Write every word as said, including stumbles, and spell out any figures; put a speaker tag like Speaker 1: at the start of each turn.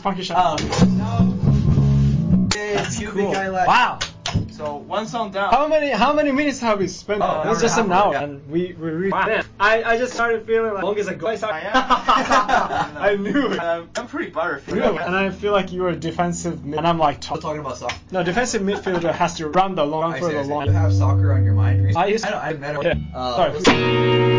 Speaker 1: punky shot.
Speaker 2: Oh. It's
Speaker 1: Cool.
Speaker 2: big guy left.
Speaker 1: Wow.
Speaker 2: So one song down.
Speaker 1: How many how many minutes have we spent?
Speaker 2: Oh,
Speaker 1: it was
Speaker 2: an
Speaker 1: just
Speaker 2: hour
Speaker 1: an
Speaker 2: and a half,
Speaker 1: hour,
Speaker 2: yeah.
Speaker 1: and we we really. Man, I I just started feeling like long as a go.
Speaker 2: I
Speaker 1: I knew it.
Speaker 2: Um, I'm pretty butterfly.
Speaker 1: You know, and I feel like you are a defensive mid, and I'm like top.
Speaker 3: talking about soccer.
Speaker 1: No, defensive midfielder has to run the long
Speaker 3: I
Speaker 1: for
Speaker 3: say,
Speaker 1: the
Speaker 3: I say,
Speaker 1: long.
Speaker 3: you have soccer on your mind.
Speaker 1: I used.
Speaker 3: I don't. I met him.
Speaker 1: Yeah.
Speaker 3: Uh,
Speaker 1: Sorry.